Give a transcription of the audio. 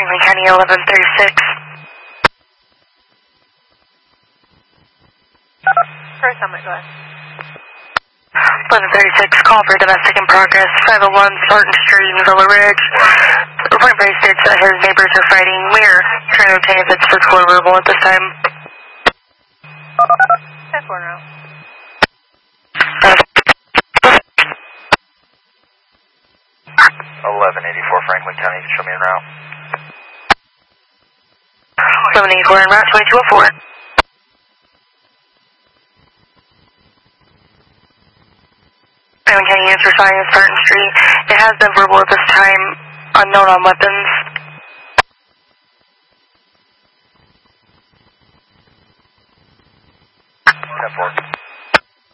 Franklin County 1136. First summit, go ahead. 1136, call for domestic in progress, 501 Thornton Street in Villa Ridge. Point Break states that his neighbors are fighting. We are trying to obtain if it's physical or verbal at this time. 10-4 now. 1184 Franklin County, you can show me en route. 1184 en route, 2204. Franklin County answer sign is Thornton Street. It has been verbal at this time, unknown on weapons.